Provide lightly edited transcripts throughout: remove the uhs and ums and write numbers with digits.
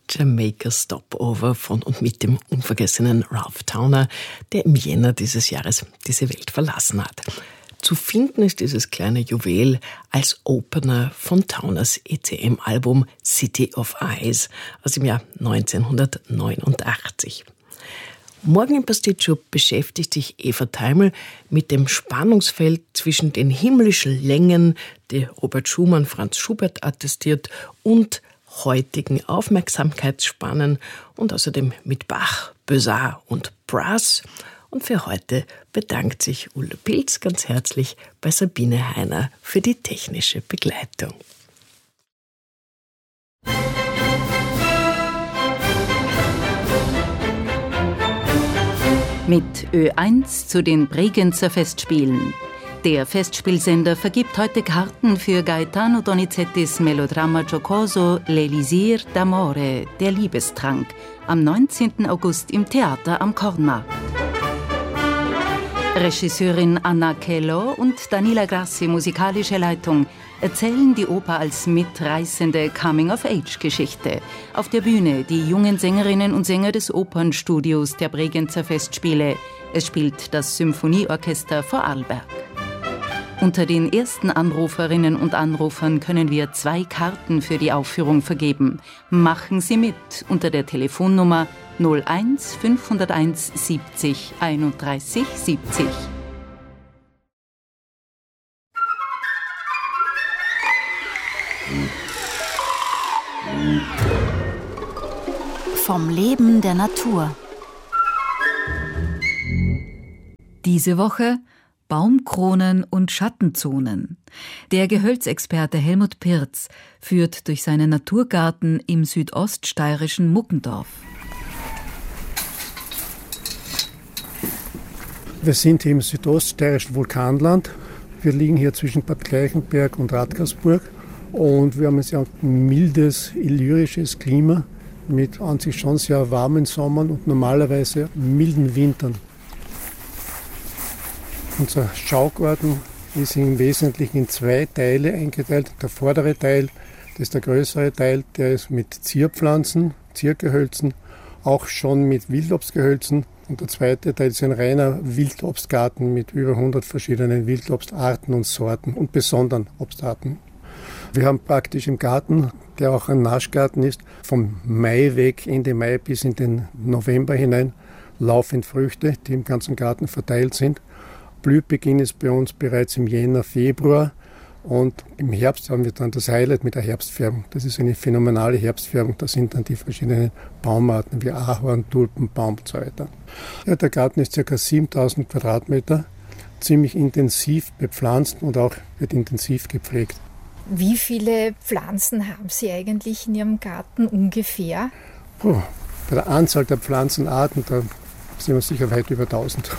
Jamaica Stopover von und mit dem unvergessenen Ralph Towner, der im Jänner dieses Jahres diese Welt verlassen hat. Zu finden ist dieses kleine Juwel als Opener von Towners ECM-Album City of Eyes aus dem Jahr 1989. Morgen im Pasticcio beschäftigt sich Eva Teimel mit dem Spannungsfeld zwischen den himmlischen Längen, die Robert Schumann, Franz Schubert attestiert, und heutigen Aufmerksamkeitsspannen und außerdem mit Bach, Beaux-Arts und Brass. Und für heute bedankt sich Ulla Pilz ganz herzlich bei Sabine Heiner für die technische Begleitung. Mit Ö1 zu den Bregenzer Festspielen. Der Festspielsender vergibt heute Karten für Gaetano Donizettis Melodramma giocoso L'Elisir d'Amore, der Liebestrank, am 19. August im Theater am Kornmarkt. Regisseurin Anna Kello und Daniela Grassi, musikalische Leitung, erzählen die Oper als mitreißende Coming-of-Age-Geschichte. Auf der Bühne die jungen Sängerinnen und Sänger des Opernstudios der Bregenzer Festspiele. Es spielt das Symphonieorchester Vorarlberg. Unter den ersten Anruferinnen und Anrufern können wir 2 Karten für die Aufführung vergeben. Machen Sie mit unter der Telefonnummer 01 501 70 31 70. Vom Leben der Natur. Diese Woche Baumkronen und Schattenzonen. Der Gehölzexperte Helmut Pirz führt durch seinen Naturgarten im südoststeirischen Muckendorf. Wir sind hier im südoststeirischen Vulkanland. Wir liegen hier zwischen Bad Gleichenberg und Radgersburg und wir haben ein sehr mildes, illyrisches Klima mit an sich schon sehr warmen Sommern und normalerweise milden Wintern. Unser Schaugarten ist im Wesentlichen in 2 Teile eingeteilt. Der vordere Teil, das ist der größere Teil, der ist mit Zierpflanzen, Ziergehölzen, auch schon mit Wildobstgehölzen. Und der zweite Teil ist ein reiner Wildobstgarten mit über 100 verschiedenen Wildobstarten und Sorten und besonderen Obstarten. Wir haben praktisch im Garten, der auch ein Naschgarten ist, vom Mai weg, Ende Mai bis in den November hinein, laufend Früchte, die im ganzen Garten verteilt sind. Blühbeginn ist bei uns bereits im Jänner, Februar und im Herbst haben wir dann das Highlight mit der Herbstfärbung. Das ist eine phänomenale Herbstfärbung, da sind dann die verschiedenen Baumarten wie Ahorn, Tulpen, Baum und so weiter. Ja, der Garten ist ca. 7000 Quadratmeter, ziemlich intensiv bepflanzt und auch wird intensiv gepflegt. Wie viele Pflanzen haben Sie eigentlich in Ihrem Garten ungefähr? Bei der Anzahl der Pflanzenarten, da sind wir sicher weit über 1000.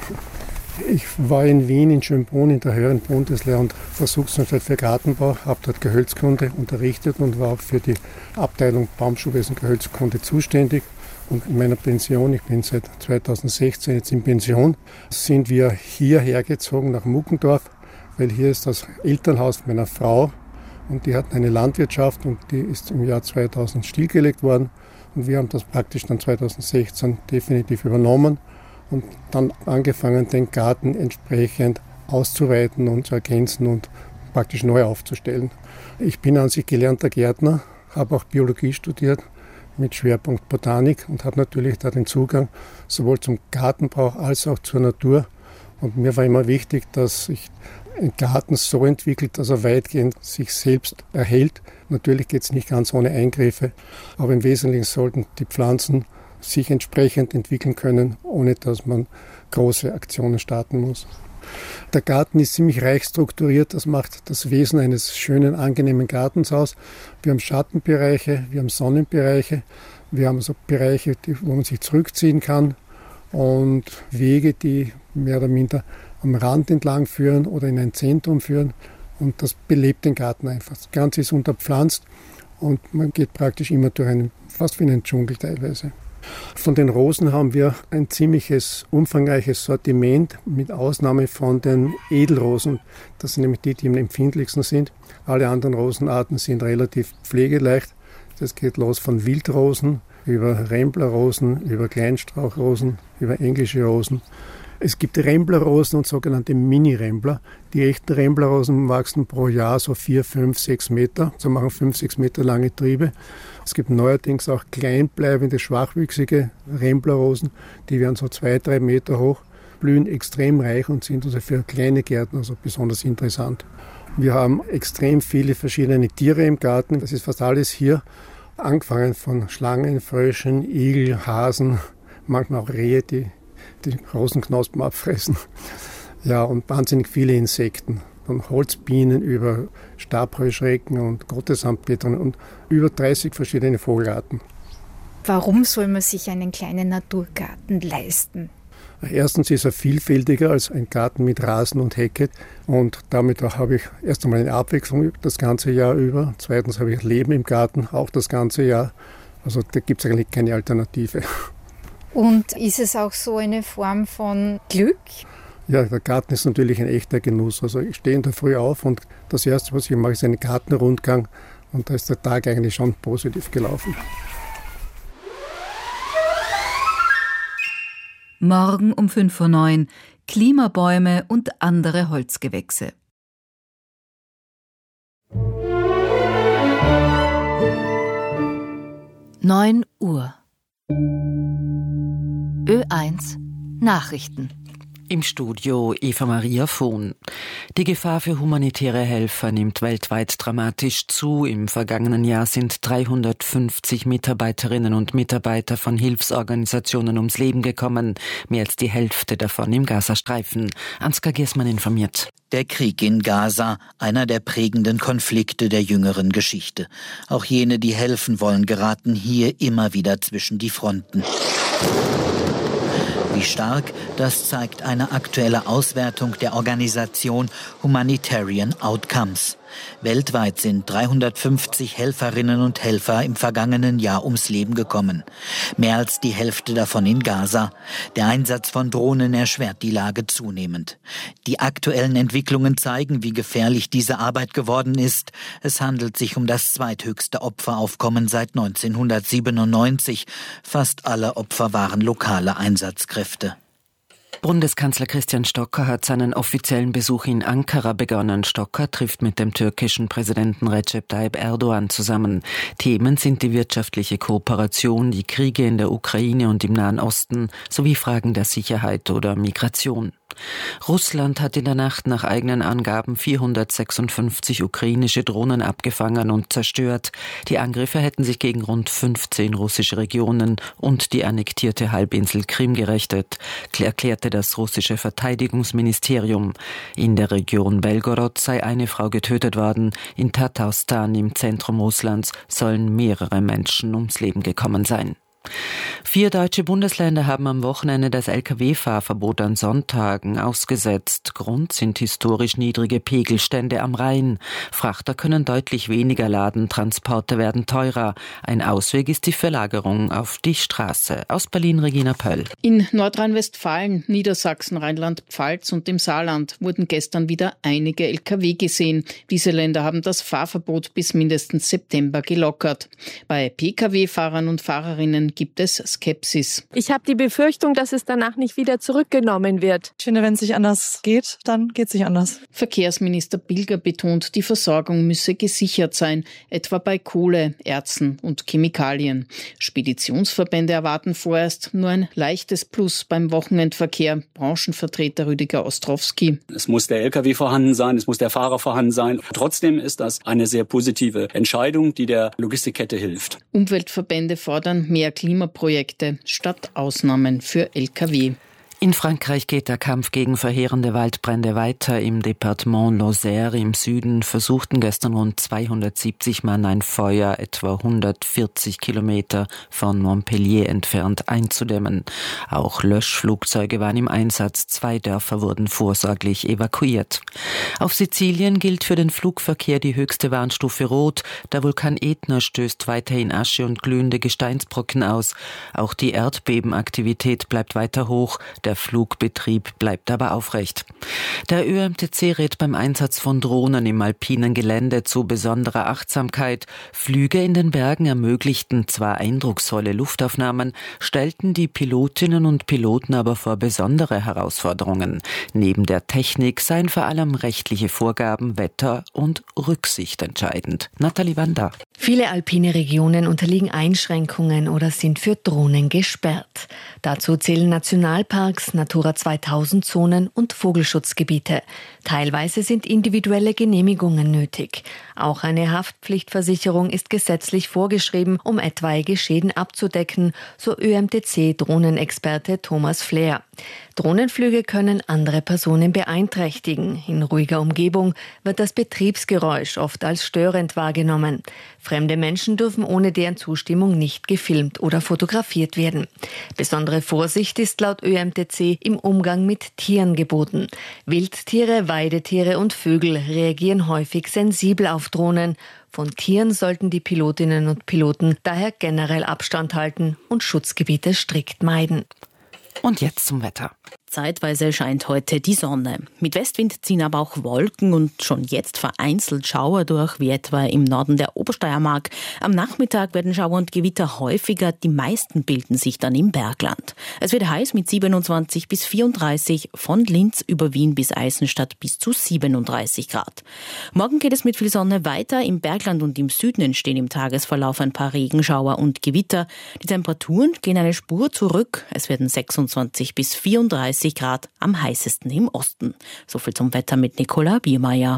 Ich war in Wien, in Schönbrunn, in der höheren Bundeslehre und Versuchsanstalt für Gartenbau, habe dort Gehölzkunde unterrichtet und war auch für die Abteilung Baumschulwesen Gehölzkunde zuständig. Und in meiner Pension, ich bin seit 2016 jetzt in Pension, sind wir hierher gezogen nach Muckendorf, weil hier ist das Elternhaus meiner Frau und die hatten eine Landwirtschaft und die ist im Jahr 2000 stillgelegt worden und wir haben das praktisch dann 2016 definitiv übernommen. Und dann angefangen, den Garten entsprechend auszuweiten und zu ergänzen und praktisch neu aufzustellen. Ich bin an sich gelernter Gärtner, habe auch Biologie studiert mit Schwerpunkt Botanik und habe natürlich da den Zugang sowohl zum Gartenbau als auch zur Natur. Und mir war immer wichtig, dass sich ein Garten so entwickelt, dass er weitgehend sich selbst erhält. Natürlich geht es nicht ganz ohne Eingriffe, aber im Wesentlichen sollten die Pflanzen sich entsprechend entwickeln können, ohne dass man große Aktionen starten muss. Der Garten ist ziemlich reich strukturiert, das macht das Wesen eines schönen, angenehmen Gartens aus. Wir haben Schattenbereiche, wir haben Sonnenbereiche, wir haben so Bereiche, wo man sich zurückziehen kann und Wege, die mehr oder minder am Rand entlang führen oder in ein Zentrum führen und das belebt den Garten einfach. Das Ganze ist unterpflanzt und man geht praktisch immer durch fast wie einen Dschungel teilweise. Von den Rosen haben wir ein ziemliches, umfangreiches Sortiment, mit Ausnahme von den Edelrosen. Das sind nämlich die am empfindlichsten sind. Alle anderen Rosenarten sind relativ pflegeleicht. Das geht los von Wildrosen, über Ramblerrosen, über Kleinstrauchrosen, über englische Rosen. Es gibt Ramblerrosen und sogenannte Mini-Rambler. Die echten Ramblerrosen wachsen pro Jahr so 4, 5, 6 Meter. So machen 5, 6 Meter lange Triebe. Es gibt neuerdings auch kleinbleibende, schwachwüchsige Ramblerrosen. Die werden so 2, 3 Meter hoch, blühen extrem reich und sind also für kleine Gärten also besonders interessant. Wir haben extrem viele verschiedene Tiere im Garten. Das ist fast alles hier. Angefangen von Schlangen, Fröschen, Igel, Hasen, manchmal auch Rehe, die Rosenknospen abfressen. Ja, und wahnsinnig viele Insekten. Von Holzbienen über Stabheuschrecken und Gottessamtblättern und über 30 verschiedene Vogelarten. Warum soll man sich einen kleinen Naturgarten leisten? Erstens ist er vielfältiger als ein Garten mit Rasen und Hecke und damit habe ich erst einmal eine Abwechslung das ganze Jahr über. Zweitens habe ich Leben im Garten, auch das ganze Jahr. Also da gibt es eigentlich keine Alternative. Und ist es auch so eine Form von Glück? Ja, der Garten ist natürlich ein echter Genuss. Also ich stehe in der Früh auf und das Erste, was ich mache, ist einen Gartenrundgang und da ist der Tag eigentlich schon positiv gelaufen. Morgen um 5:09 Uhr Klimabäume und andere Holzgewächse. Neun Uhr. Ö1 Nachrichten. Im Studio Eva-Maria Vohn. Die Gefahr für humanitäre Helfer nimmt weltweit dramatisch zu. Im vergangenen Jahr sind 350 Mitarbeiterinnen und Mitarbeiter von Hilfsorganisationen ums Leben gekommen. Mehr als die Hälfte davon im Gazastreifen. Ansgar Giersmann informiert. Der Krieg in Gaza, einer der prägenden Konflikte der jüngeren Geschichte. Auch jene, die helfen wollen, geraten hier immer wieder zwischen die Fronten. Wie stark, das zeigt eine aktuelle Auswertung der Organisation Humanitarian Outcomes. Weltweit sind 350 Helferinnen und Helfer im vergangenen Jahr ums Leben gekommen. Mehr als die Hälfte davon in Gaza. Der Einsatz von Drohnen erschwert die Lage zunehmend. Die aktuellen Entwicklungen zeigen, wie gefährlich diese Arbeit geworden ist. Es handelt sich um das zweithöchste Opferaufkommen seit 1997. Fast alle Opfer waren lokale Einsatzkräfte. Bundeskanzler Christian Stocker hat seinen offiziellen Besuch in Ankara begonnen. Stocker trifft mit dem türkischen Präsidenten Recep Tayyip Erdogan zusammen. Themen sind die wirtschaftliche Kooperation, die Kriege in der Ukraine und im Nahen Osten sowie Fragen der Sicherheit oder Migration. Russland hat in der Nacht nach eigenen Angaben 456 ukrainische Drohnen abgefangen und zerstört. Die Angriffe hätten sich gegen rund 15 russische Regionen und die annektierte Halbinsel Krim gerichtet, erklärte das russische Verteidigungsministerium. In der Region Belgorod sei eine Frau getötet worden. In Tatarstan im Zentrum Russlands sollen mehrere Menschen ums Leben gekommen sein. 4 deutsche Bundesländer haben am Wochenende das Lkw-Fahrverbot an Sonntagen ausgesetzt. Grund sind historisch niedrige Pegelstände am Rhein. Frachter können deutlich weniger laden, Transporte werden teurer. Ein Ausweg ist die Verlagerung auf die Straße. Aus Berlin Regina Pöll. In Nordrhein-Westfalen, Niedersachsen, Rheinland-Pfalz und dem Saarland wurden gestern wieder einige Lkw gesehen. Diese Länder haben das Fahrverbot bis mindestens September gelockert. Bei Pkw-Fahrern und Fahrerinnen gibt es Skepsis. Ich habe die Befürchtung, dass es danach nicht wieder zurückgenommen wird. Ich finde, wenn es nicht anders geht, dann geht es nicht anders. Verkehrsminister Bilger betont, die Versorgung müsse gesichert sein, etwa bei Kohle, Erzen und Chemikalien. Speditionsverbände erwarten vorerst nur ein leichtes Plus beim Wochenendverkehr. Branchenvertreter Rüdiger Ostrowski. Es muss der Lkw vorhanden sein, es muss der Fahrer vorhanden sein. Trotzdem ist das eine sehr positive Entscheidung, die der Logistikkette hilft. Umweltverbände fordern mehr Klimaprojekte statt Ausnahmen für Lkw. In Frankreich geht der Kampf gegen verheerende Waldbrände weiter. Im Departement Lozère im Süden versuchten gestern rund 270 Mann ein Feuer etwa 140 Kilometer von Montpellier entfernt einzudämmen. Auch Löschflugzeuge waren im Einsatz. 2 Dörfer wurden vorsorglich evakuiert. Auf Sizilien gilt für den Flugverkehr die höchste Warnstufe Rot. Der Vulkan Ätna stößt weiterhin Asche und glühende Gesteinsbrocken aus. Auch die Erdbebenaktivität bleibt weiter hoch. Der Der Flugbetrieb bleibt aber aufrecht. Der ÖMTC rät beim Einsatz von Drohnen im alpinen Gelände zu besonderer Achtsamkeit. Flüge in den Bergen ermöglichten zwar eindrucksvolle Luftaufnahmen, stellten die Pilotinnen und Piloten aber vor besondere Herausforderungen. Neben der Technik seien vor allem rechtliche Vorgaben, Wetter und Rücksicht entscheidend. Nathalie Wanda. Viele alpine Regionen unterliegen Einschränkungen oder sind für Drohnen gesperrt. Dazu zählen Nationalparks, Natura-2000-Zonen und Vogelschutzgebiete. Teilweise sind individuelle Genehmigungen nötig. Auch eine Haftpflichtversicherung ist gesetzlich vorgeschrieben, um etwaige Schäden abzudecken, so ÖMTC-Drohnenexperte Thomas Flair. Drohnenflüge können andere Personen beeinträchtigen. In ruhiger Umgebung wird das Betriebsgeräusch oft als störend wahrgenommen. Fremde Menschen dürfen ohne deren Zustimmung nicht gefilmt oder fotografiert werden. Besondere Vorsicht ist laut ÖMTC im Umgang mit Tieren geboten. Wildtiere, Weidetiere und Vögel reagieren häufig sensibel auf Drohnen. Von Tieren sollten die Pilotinnen und Piloten daher generell Abstand halten und Schutzgebiete strikt meiden. Und jetzt zum Wetter. Zeitweise scheint heute die Sonne. Mit Westwind ziehen aber auch Wolken und schon jetzt vereinzelt Schauer durch, wie etwa im Norden der Obersteiermark. Am Nachmittag werden Schauer und Gewitter häufiger, die meisten bilden sich dann im Bergland. Es wird heiß mit 27 bis 34, von Linz über Wien bis Eisenstadt bis zu 37 Grad. Morgen geht es mit viel Sonne weiter. Im Bergland und im Süden entstehen im Tagesverlauf ein paar Regenschauer und Gewitter. Die Temperaturen gehen eine Spur zurück. Es werden 26 bis 34 Grad, am heißesten im Osten. So viel zum Wetter mit Nicola Biermeier.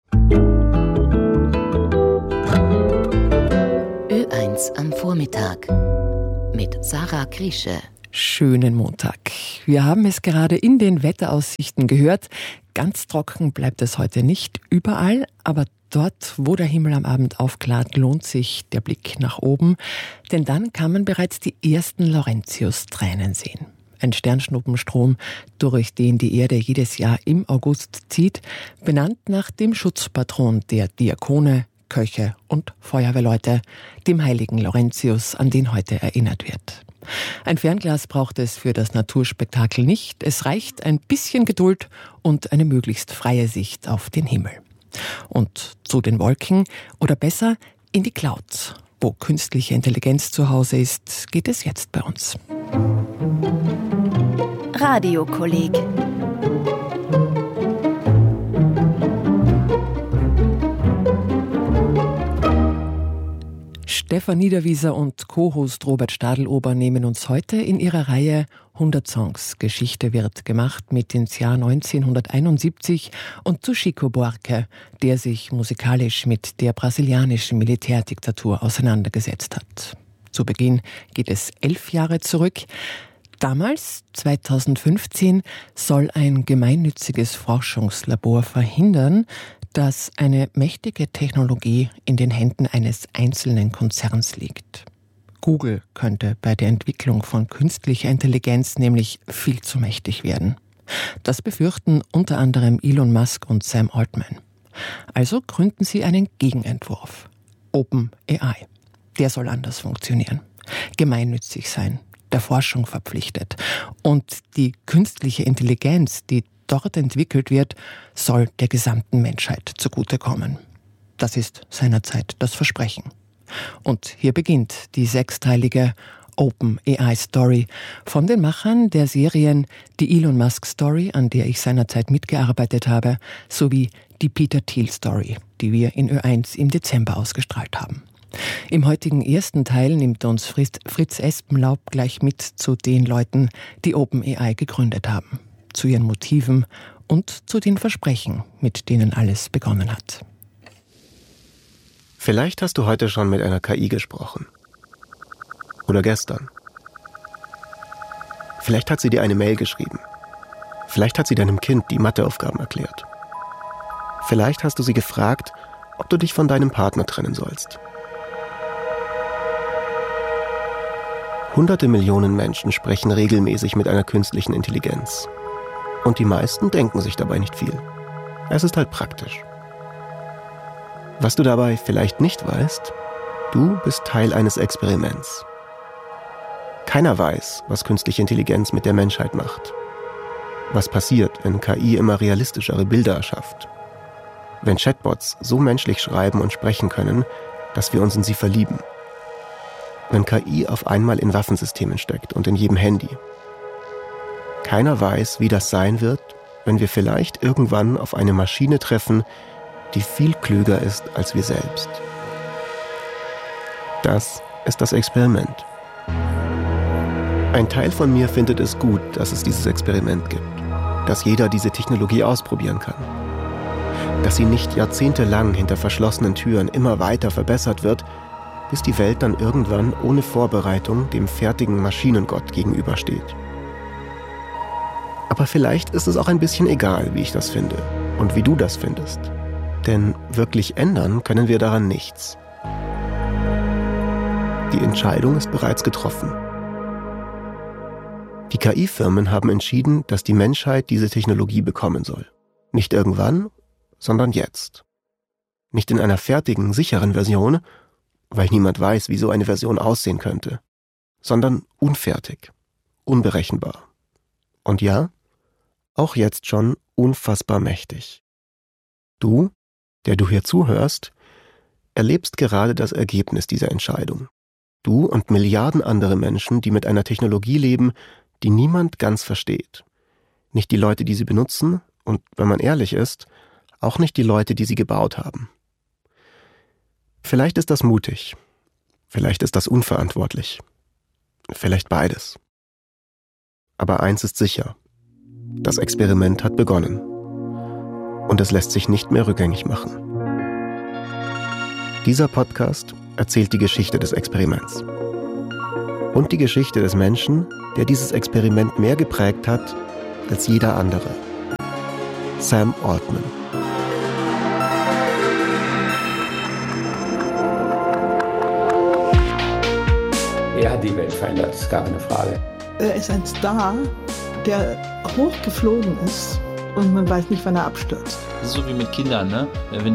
Ö1 am Vormittag mit Sarah Griesche. Schönen Montag. Wir haben es gerade in den Wetteraussichten gehört. Ganz trocken bleibt es heute nicht überall, aber dort, wo der Himmel am Abend aufklart, lohnt sich der Blick nach oben, denn dann kann man bereits die ersten Laurentius-Tränen sehen. Ein Sternschnuppenstrom, durch den die Erde jedes Jahr im August zieht, benannt nach dem Schutzpatron der Diakone, Köche und Feuerwehrleute, dem heiligen Laurentius, an den heute erinnert wird. Ein Fernglas braucht es für das Naturspektakel nicht. Es reicht ein bisschen Geduld und eine möglichst freie Sicht auf den Himmel. Und zu den Wolken, oder besser in die Clouds. Wo künstliche Intelligenz zu Hause ist, geht es jetzt bei uns. Radiokolleg. Stefan Niederwieser und Co-Host Robert Stadelober nehmen uns heute in ihrer Reihe 100 Songs Geschichte wird gemacht mit ins Jahr 1971 und zu Chico Buarque, der sich musikalisch mit der brasilianischen Militärdiktatur auseinandergesetzt hat. Zu Beginn geht es 11 Jahre zurück. Damals, 2015, soll ein gemeinnütziges Forschungslabor verhindern, dass eine mächtige Technologie in den Händen eines einzelnen Konzerns liegt. Google könnte bei der Entwicklung von künstlicher Intelligenz nämlich viel zu mächtig werden. Das befürchten unter anderem Elon Musk und Sam Altman. Also gründen sie einen Gegenentwurf. OpenAI. Der soll anders funktionieren. Gemeinnützig sein. Der Forschung verpflichtet. Und die künstliche Intelligenz, die dort entwickelt wird, soll der gesamten Menschheit zugutekommen. Das ist seinerzeit das Versprechen. Und hier beginnt die sechsteilige OpenAI-Story von den Machern der Serien die Elon Musk-Story, an der ich seinerzeit mitgearbeitet habe, sowie die Peter Thiel-Story, die wir in Ö1 im Dezember ausgestrahlt haben. Im heutigen ersten Teil nimmt uns Fritz Espenlaub gleich mit zu den Leuten, die OpenAI gegründet haben, zu ihren Motiven und zu den Versprechen, mit denen alles begonnen hat. Vielleicht hast du heute schon mit einer KI gesprochen. Oder gestern. Vielleicht hat sie dir eine Mail geschrieben. Vielleicht hat sie deinem Kind die Matheaufgaben erklärt. Vielleicht hast du sie gefragt, ob du dich von deinem Partner trennen sollst. Hunderte Millionen Menschen sprechen regelmäßig mit einer künstlichen Intelligenz. Und die meisten denken sich dabei nicht viel. Es ist halt praktisch. Was du dabei vielleicht nicht weißt, du bist Teil eines Experiments. Keiner weiß, was künstliche Intelligenz mit der Menschheit macht. Was passiert, wenn KI immer realistischere Bilder erschafft? Wenn Chatbots so menschlich schreiben und sprechen können, dass wir uns in sie verlieben? Wenn KI auf einmal in Waffensystemen steckt und in jedem Handy? Keiner weiß, wie das sein wird, wenn wir vielleicht irgendwann auf eine Maschine treffen, die viel klüger ist als wir selbst. Das ist das Experiment. Ein Teil von mir findet es gut, dass es dieses Experiment gibt, dass jeder diese Technologie ausprobieren kann, dass sie nicht jahrzehntelang hinter verschlossenen Türen immer weiter verbessert wird, bis die Welt dann irgendwann ohne Vorbereitung dem fertigen Maschinengott gegenübersteht. Aber vielleicht ist es auch ein bisschen egal, wie ich das finde und wie du das findest. Denn wirklich ändern können wir daran nichts. Die Entscheidung ist bereits getroffen. Die KI-Firmen haben entschieden, dass die Menschheit diese Technologie bekommen soll. Nicht irgendwann, sondern jetzt. Nicht in einer fertigen, sicheren Version, weil niemand weiß, wie so eine Version aussehen könnte, sondern unfertig, unberechenbar. Und ja, auch jetzt schon unfassbar mächtig. Du, der du hier zuhörst, erlebst gerade das Ergebnis dieser Entscheidung. Du und Milliarden andere Menschen, die mit einer Technologie leben, die niemand ganz versteht. Nicht die Leute, die sie benutzen und, wenn man ehrlich ist, auch nicht die Leute, die sie gebaut haben. Vielleicht ist das mutig, vielleicht ist das unverantwortlich, vielleicht beides. Aber eins ist sicher, das Experiment hat begonnen und es lässt sich nicht mehr rückgängig machen. Dieser Podcast erzählt die Geschichte des Experiments und die Geschichte des Menschen, der dieses Experiment mehr geprägt hat als jeder andere. Sam Altman. Er hat die Welt verändert, es gab eine Frage. Er ist ein Star, der hochgeflogen ist und man weiß nicht, wann er abstürzt. So wie mit Kindern, ne? Wenn